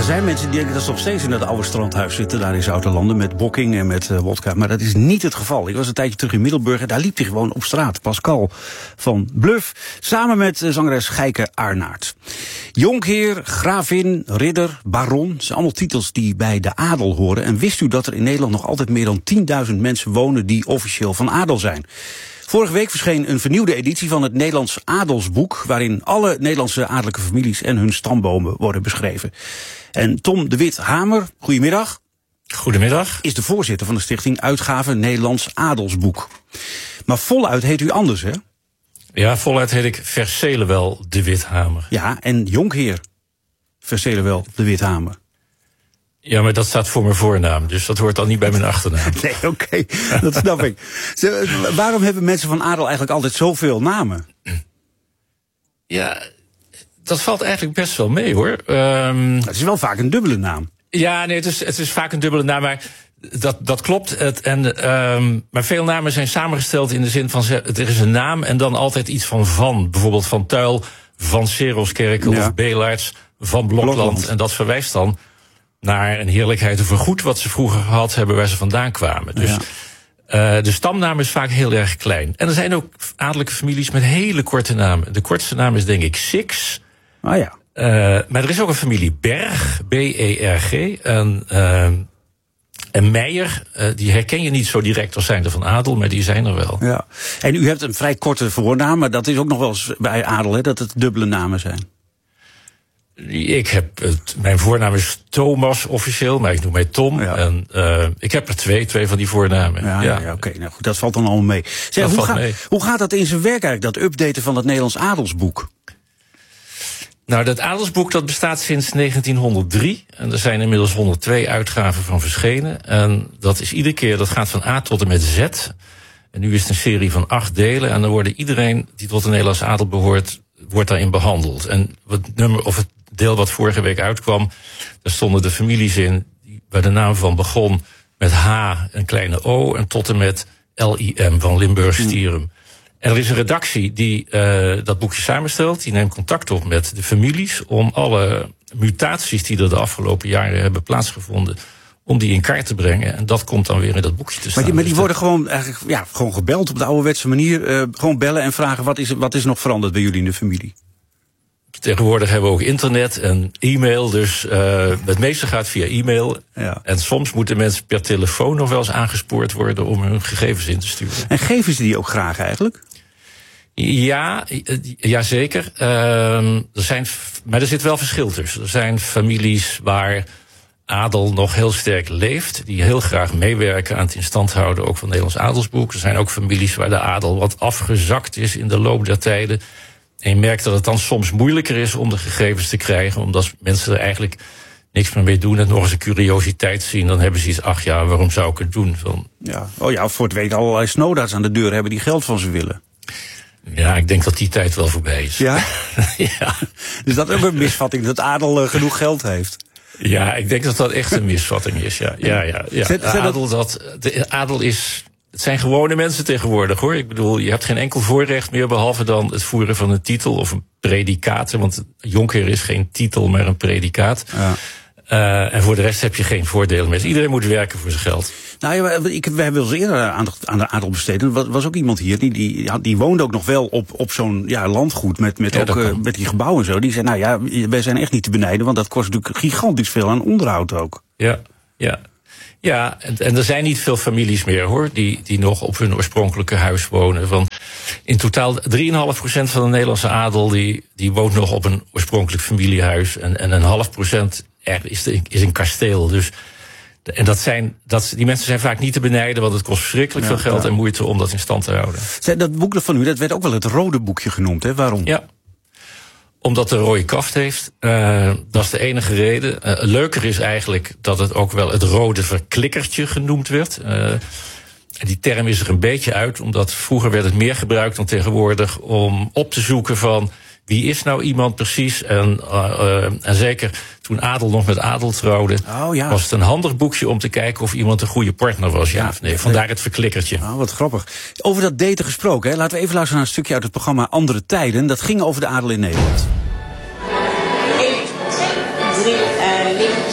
zijn mensen die denken dat ze nog steeds in dat oude strandhuis zitten, daar in Zoutelanden, met bokking en met wodka. Maar dat is niet het geval. Ik was een tijdje terug in Middelburg en daar liep hij gewoon op straat. Pascal van Bluff, samen met zangeres Gijke Arnaert. Jonkheer, gravin, ridder, baron, dat zijn allemaal titels die bij de adel horen. En wist u dat er in Nederland nog altijd meer dan 10.000 mensen wonen die officieel van adel zijn? Vorige week verscheen een vernieuwde editie van het Nederlands Adelsboek, waarin alle Nederlandse adellijke families en hun stambomen worden beschreven. En Tom de Wit-Hamer, goedemiddag. Goedemiddag. Is de voorzitter van de stichting Uitgave Nederlands Adelsboek. Maar voluit heet u anders, hè? Ja, voluit heet ik Vercelewel de Wit-Hamer. Ja, en Jonkheer Vercelewel de Wit-Hamer. Ja, maar dat staat voor mijn voornaam, dus dat hoort dan niet bij mijn achternaam. Nee, oké, dat snap ik. Waarom hebben mensen van adel eigenlijk altijd zoveel namen? Ja, dat valt eigenlijk best wel mee, hoor. Het is wel vaak een dubbele naam. Ja, nee, het is vaak een dubbele naam, maar dat klopt. Maar veel namen zijn samengesteld in de zin van, er is een naam en dan altijd iets van. Bijvoorbeeld Van Tuyl, Van Seroskerkel of Beelaerts, Van Blokland. En dat verwijst dan naar een heerlijkheid of een goed wat ze vroeger gehad hebben waar ze vandaan kwamen. Dus de stamnaam is vaak heel erg klein. En er zijn ook adellijke families met hele korte namen. De kortste naam is denk ik Six. Ah ja. Maar er is ook een familie Berg, B-E-R-G. En Meijer, die herken je niet zo direct als zijnde van adel, maar die zijn er wel. Ja. En u hebt een vrij korte voornaam, maar dat is ook nog wel eens bij adel, hè, dat het dubbele namen zijn. Mijn voornaam is Thomas officieel, maar ik noem mij Tom. Ja. En ik heb er twee van die voornamen. Ja, oké, nou goed, dat valt dan allemaal mee. Zeg, hoe gaat dat in zijn werk eigenlijk, dat updaten van het Nederlands Adelsboek? Nou, dat adelsboek dat bestaat sinds 1903. En er zijn inmiddels 102 uitgaven van verschenen. En dat is iedere keer, dat gaat van A tot en met Z. En nu is het een serie van 8 delen. En dan wordt iedereen die tot de Nederlandse adel behoort, wordt daarin behandeld. En het deel wat vorige week uitkwam, daar stonden de families in waar de naam van begon met H, een kleine O, en tot en met L-I-M van Limburg-Stierum. En er is een redactie die dat boekje samenstelt. Die neemt contact op met de families om alle mutaties die er de afgelopen jaren hebben plaatsgevonden, om die in kaart te brengen. En dat komt dan weer in dat boekje te staan. Maar die worden gewoon eigenlijk gewoon gebeld op de ouderwetse manier. Gewoon bellen en vragen wat is nog veranderd bij jullie in de familie? Tegenwoordig hebben we ook internet en e-mail. Dus het meeste gaat via e-mail. Ja. En soms moeten mensen per telefoon nog wel eens aangespoord worden om hun gegevens in te sturen. En geven ze die ook graag eigenlijk? Ja, zeker. Maar er zit wel verschil tussen. Er zijn families waar adel nog heel sterk leeft, die heel graag meewerken aan het instand houden ook van het Nederlands Adelsboek. Er zijn ook families waar de adel wat afgezakt is in de loop der tijden. En je merkt dat het dan soms moeilijker is om de gegevens te krijgen, omdat mensen er eigenlijk niks meer mee doen en nog eens een curiositeit zien. Dan hebben ze iets, waarom zou ik het doen? Voor het weten allerlei snowda's aan de deur hebben die geld van ze willen. Ja, ik denk dat die tijd wel voorbij is. Ja? Ja. Dus dat is ook een misvatting, dat adel genoeg geld heeft. Ja, ik denk dat dat echt een misvatting is, ja. De adel is, het zijn gewone mensen tegenwoordig, hoor. Ik bedoel, je hebt geen enkel voorrecht meer, behalve dan het voeren van een titel of een predicaat. Want Jonkheer is geen titel, maar een predicaat. Ja. En voor de rest heb je geen voordelen meer. Iedereen moet werken voor zijn geld. Nou ja, wij hebben wel eens eerder aandacht aan de adel besteed. Er was ook iemand hier, die woonde ook nog wel op zo'n landgoed met die gebouwen en zo. Die zei, wij zijn echt niet te benijden, want dat kost natuurlijk gigantisch veel aan onderhoud ook. Ja, en er zijn niet veel families meer, hoor, die nog op hun oorspronkelijke huis wonen. Want in totaal 3,5% van de Nederlandse adel die woont nog op een oorspronkelijk familiehuis. En 0,5% is een kasteel. Dus, en die mensen zijn vaak niet te benijden, want het kost verschrikkelijk veel geld en moeite om dat in stand te houden. Dat boek van u, dat werd ook wel het rode boekje genoemd, hè? Waarom? Ja. Omdat het een rode kaft heeft. Dat is de enige reden. Leuker is eigenlijk dat het ook wel het rode verklikkertje genoemd werd. En die term is er een beetje uit, omdat vroeger werd het meer gebruikt dan tegenwoordig om op te zoeken van wie is nou iemand precies. En zeker toen adel nog met adel trouwde, was het een handig boekje om te kijken of iemand een goede partner was, ja of nee. Vandaar het verklikkertje. Wat grappig. Over dat daten gesproken, hè. Laten we even luisteren naar een stukje uit het programma Andere Tijden. Dat ging over de adel in Nederland. 1, 2, 3, links.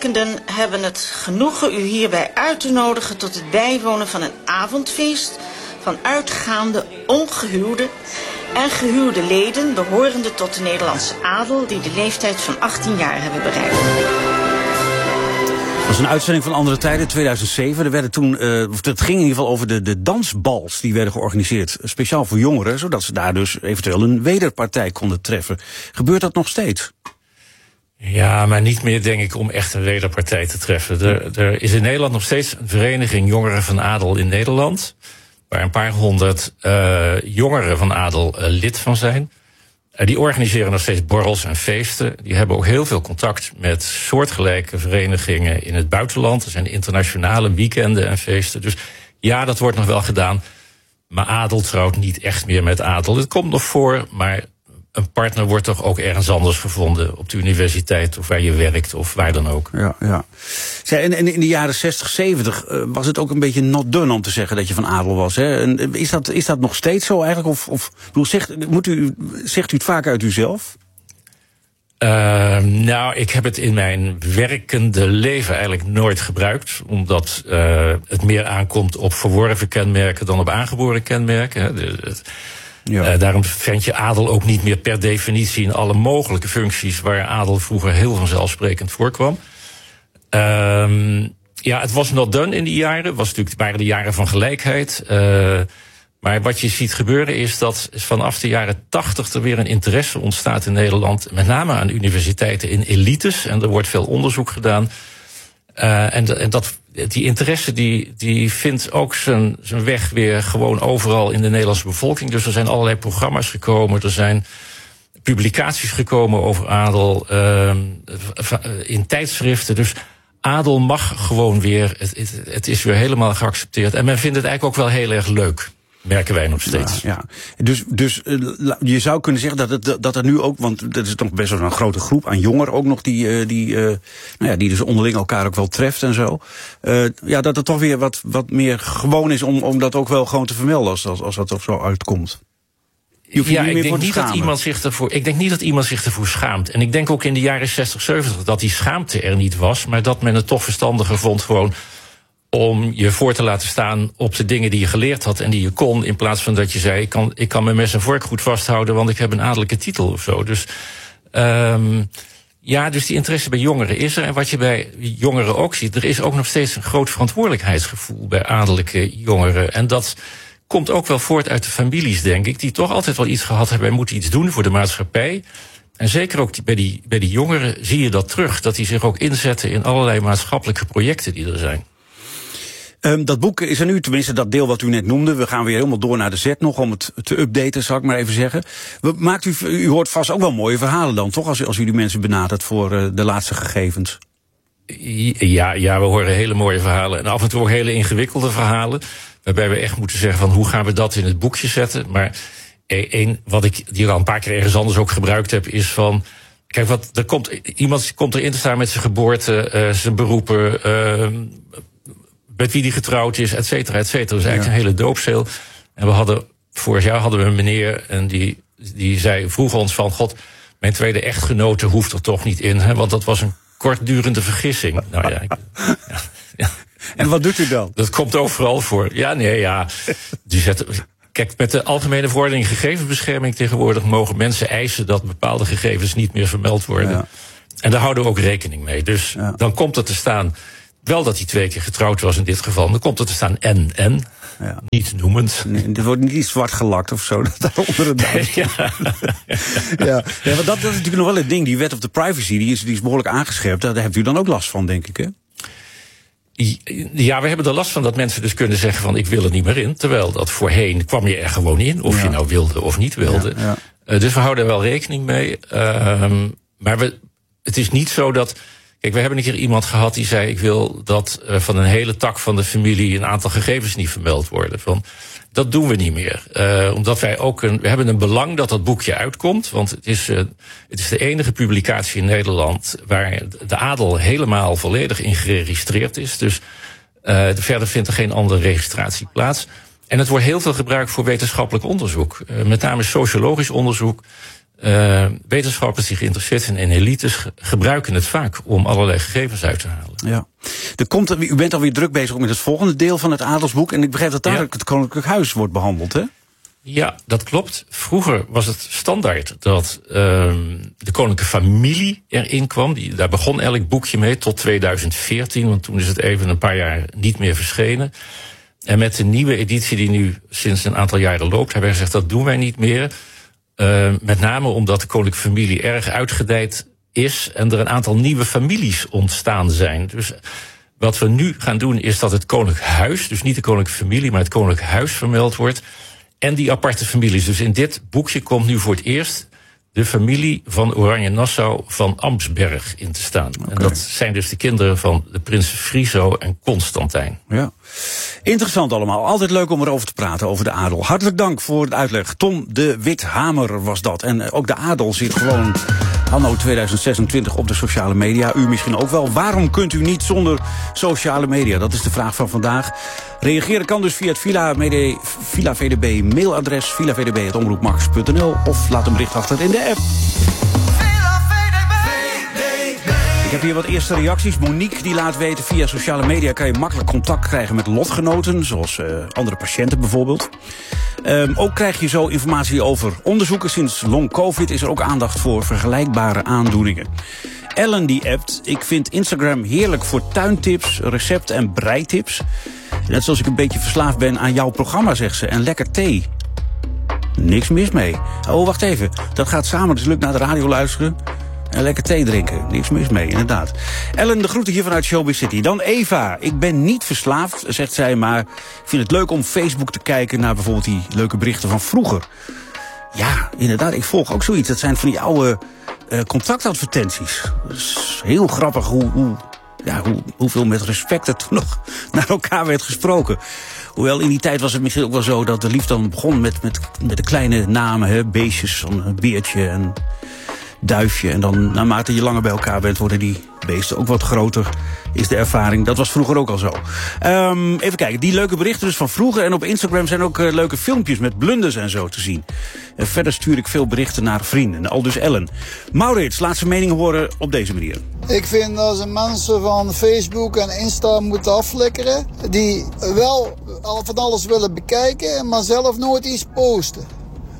belangwekkenden hebben het genoegen u hierbij uit te nodigen tot het bijwonen van een avondfeest van uitgaande, ongehuwde en gehuwde leden behorende tot de Nederlandse adel die de leeftijd van 18 jaar hebben bereikt. Dat was een uitzending van Andere Tijden, 2007. Er werden toen, het ging in ieder geval over de dansbals die werden georganiseerd. Speciaal voor jongeren, zodat ze daar dus eventueel een wederpartij konden treffen. Gebeurt dat nog steeds? Ja, maar niet meer, denk ik, om echt een wederpartij te treffen. Er is in Nederland nog steeds een vereniging Jongeren van Adel in Nederland, waar een paar honderd jongeren van adel lid van zijn. Die organiseren nog steeds borrels en feesten. Die hebben ook heel veel contact met soortgelijke verenigingen in het buitenland. Er zijn internationale weekenden en feesten. Dus ja, dat wordt nog wel gedaan. Maar adel trouwt niet echt meer met adel. Het komt nog voor, maar een partner wordt toch ook ergens anders gevonden. Op de universiteit of waar je werkt of waar dan ook. Ja. En in de jaren 60, 70 was het ook een beetje not done om te zeggen dat je van adel was. Hè? En is dat nog steeds zo eigenlijk? Zegt u het vaak uit uzelf? Nou, ik heb het in mijn werkende leven eigenlijk nooit gebruikt. Omdat het meer aankomt op verworven kenmerken dan op aangeboren kenmerken. Hè. Ja. Daarom vind je adel ook niet meer per definitie in alle mogelijke functies waar adel vroeger heel vanzelfsprekend voorkwam. Ja, het was not done in die jaren. Het waren de jaren van gelijkheid. Maar wat je ziet gebeuren is dat vanaf de jaren 80 er weer een interesse ontstaat in Nederland. Met name aan universiteiten in elites. En er wordt veel onderzoek gedaan. Die interesse die vindt ook zijn weg weer gewoon overal in de Nederlandse bevolking. Dus er zijn allerlei programma's gekomen. Er zijn publicaties gekomen over adel in tijdschriften. Dus adel mag gewoon weer. Het is weer helemaal geaccepteerd. En men vindt het eigenlijk ook wel heel erg leuk. Merken wij nog steeds. Ja. Dus je zou kunnen zeggen dat er nu ook, want dat is toch best wel een grote groep aan jongeren ook nog die dus onderling elkaar ook wel treft en zo. Dat het toch weer wat meer gewoon is om dat ook wel gewoon te vermelden als dat toch zo uitkomt. Ik denk niet dat iemand zich ervoor schaamt. En ik denk ook in de jaren 60, 70 dat die schaamte er niet was, maar dat men het toch verstandiger vond gewoon om je voor te laten staan op de dingen die je geleerd had en die je kon, in plaats van dat je zei, ik kan mijn mes en vork goed vasthouden, want ik heb een adellijke titel of zo. Dus dus die interesse bij jongeren is er. En wat je bij jongeren ook ziet, er is ook nog steeds een groot verantwoordelijkheidsgevoel bij adellijke jongeren. En dat komt ook wel voort uit de families, denk ik, die toch altijd wel iets gehad hebben, wij moeten iets doen voor de maatschappij. En zeker ook bij die jongeren zie je dat terug, dat die zich ook inzetten in allerlei maatschappelijke projecten die er zijn. Dat boek is er nu, tenminste dat deel wat u net noemde. We gaan weer helemaal door naar de zet nog om het te updaten, zal ik maar even zeggen. U hoort vast ook wel mooie verhalen dan, toch? Als u die mensen benadert voor de laatste gegevens. Ja, we horen hele mooie verhalen. En af en toe ook hele ingewikkelde verhalen. Waarbij we echt moeten zeggen van hoe gaan we dat in het boekje zetten. Maar wat ik al een paar keer ergens anders ook gebruikt heb, is van, kijk, iemand komt erin te staan met zijn geboorte, zijn beroepen, met wie die getrouwd is, et cetera, et cetera. Dus eigenlijk een hele doopseel. En vorig jaar hadden we een meneer en die vroeg ons van, God, mijn tweede echtgenote hoeft er toch niet in, hè, want dat was een kortdurende vergissing. Nou ja. En wat doet u dan? Dat komt overal voor. Kijk, met de Algemene Verordening Gegevensbescherming tegenwoordig mogen mensen eisen dat bepaalde gegevens niet meer vermeld worden. Ja. En daar houden we ook rekening mee. Dus dan komt er te staan, wel dat hij 2 keer getrouwd was in dit geval, dan komt er te staan en. Ja. Niet noemend. Nee, er wordt niet zwart gelakt of zo. Dat onder het duim. Want dat is natuurlijk nog wel het ding. Die wet op de privacy, die is behoorlijk aangescherpt. Daar hebt u dan ook last van, denk ik, hè? Ja, we hebben er last van dat mensen dus kunnen zeggen van ik wil er niet meer in. Terwijl dat voorheen kwam je er gewoon in. Of je nou wilde of niet wilde. Dus we houden er wel rekening mee. Maar het is niet zo dat. Kijk, we hebben een keer iemand gehad die zei, ik wil dat van een hele tak van de familie een aantal gegevens niet vermeld worden. Dat doen we niet meer. Omdat wij we hebben een belang dat dat boekje uitkomt. Want het is de enige publicatie in Nederland waar de adel helemaal volledig in geregistreerd is. Dus verder vindt er geen andere registratie plaats. En het wordt heel veel gebruikt voor wetenschappelijk onderzoek. Met name sociologisch onderzoek. Wetenschappers die geïnteresseerd zijn in elites gebruiken het vaak om allerlei gegevens uit te halen. Ja. U bent alweer druk bezig met het volgende deel van het Adelsboek. En ik begrijp dat daar het Koninklijk Huis wordt behandeld, hè? Ja, dat klopt. Vroeger was het standaard dat de koninklijke familie erin kwam. Daar begon elk boekje mee tot 2014, want toen is het even een paar jaar niet meer verschenen. En met de nieuwe editie die nu sinds een aantal jaren loopt, hebben wij gezegd dat doen wij niet meer. Met name omdat de koninklijke familie erg uitgedijd is en er een aantal nieuwe families ontstaan zijn. Dus wat we nu gaan doen is dat het Koninklijk Huis, dus niet de koninklijke familie, maar het Koninklijk Huis vermeld wordt. En die aparte families. Dus in dit boekje komt nu voor het eerst de familie van Oranje-Nassau van Amsberg in te staan. Okay. En dat zijn dus de kinderen van de prinsen Friso en Constantijn. Ja. Interessant allemaal. Altijd leuk om erover te praten, over de adel. Hartelijk dank voor de uitleg. Tom de Withamer was dat. En ook de adel zit gewoon anno 2026 op de sociale media. U misschien ook wel. Waarom kunt u niet zonder sociale media? Dat is de vraag van vandaag. Reageren kan dus via het Villa VDB mailadres villavdb@omroepmax.nl of laat een bericht achter in de app. Ik heb hier wat eerste reacties. Monique die laat weten, via sociale media kan je makkelijk contact krijgen met lotgenoten, zoals andere patiënten bijvoorbeeld. Ook krijg je zo informatie over onderzoeken. Sinds long covid is er ook aandacht voor vergelijkbare aandoeningen. Ellen die appt, ik vind Instagram heerlijk voor tuintips, recepten en breitips. Net zoals ik een beetje verslaafd ben aan jouw programma, zegt ze. En lekker thee. Niks mis mee. Oh, wacht even. Dat gaat samen, dus lukt naar de radio luisteren. En lekker thee drinken. Niks mis mee, inderdaad. Ellen, de groeten hier vanuit Showbiz City. Dan Eva. Ik ben niet verslaafd, zegt zij, maar ik vind het leuk om Facebook te kijken naar bijvoorbeeld die leuke berichten van vroeger. Ja, inderdaad, ik volg ook zoiets. Dat zijn van die oude contactadvertenties. Dat is heel grappig hoeveel met respect er toen nog naar elkaar werd gesproken. Hoewel in die tijd was het misschien ook wel zo dat de liefde dan begon met de kleine namen, hè, beestjes, een beertje en duifje. En dan, naarmate je langer bij elkaar bent, worden die beesten ook wat groter, is de ervaring. Dat was vroeger ook al zo. Even kijken, die leuke berichten dus van vroeger. En op Instagram zijn ook leuke filmpjes met blunders en zo te zien. En verder stuur ik veel berichten naar vrienden. Aldus Ellen. Maurits, laat zijn mening horen op deze manier. Ik vind dat ze mensen van Facebook en Insta moeten afflikkeren, die wel van alles willen bekijken, maar zelf nooit iets posten.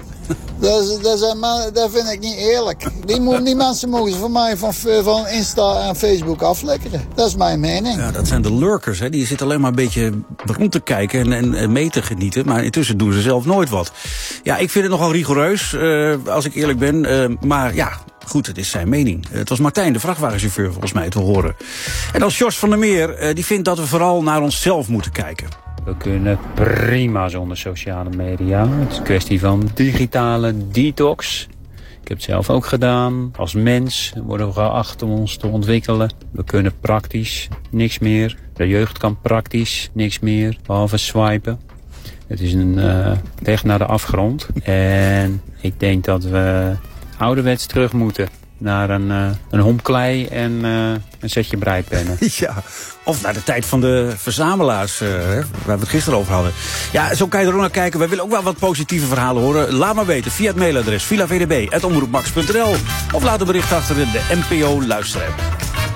Dat vind ik niet eerlijk. Die mensen mogen ze voor mij van Insta en Facebook aflekkeren. Dat is mijn mening. Ja, dat zijn de lurkers, hè. Die zitten alleen maar een beetje rond te kijken en mee te genieten. Maar intussen doen ze zelf nooit wat. Ja, ik vind het nogal rigoureus, als ik eerlijk ben. Maar ja, goed, het is zijn mening. Het was Martijn, de vrachtwagenchauffeur, volgens mij te horen. En dan Jos van der Meer, die vindt dat we vooral naar onszelf moeten kijken. We kunnen prima zonder sociale media. Het is een kwestie van digitale detox. Ik heb het zelf ook gedaan. Als mens worden we geacht om ons te ontwikkelen. We kunnen praktisch niks meer. De jeugd kan praktisch niks meer, behalve swipen. Het is een weg naar de afgrond. En ik denk dat we ouderwets terug moeten naar een homp klei en een setje breipennen. Ja, of naar de tijd van de verzamelaars, waar we het gisteren over hadden. Ja, zo kan je er ook naar kijken. Wij willen ook wel wat positieve verhalen horen. Laat maar weten via het mailadres villavdb@omroepmax.nl of laat een bericht achter in de NPO luisterapp.